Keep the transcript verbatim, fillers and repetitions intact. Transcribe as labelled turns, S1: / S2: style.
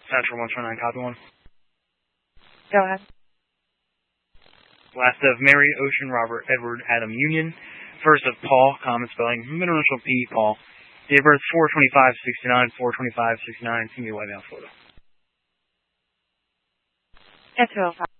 S1: Central one twenty-nine, copy one.
S2: Go ahead.
S1: Last of Mary, Ocean, Robert, Edward, Adam, Union. First of Paul, common spelling, middle initial P, Paul. Date of birth four twenty-five sixty-nine, four twenty-five sixty-nine, Senior White House photo.
S2: That's real.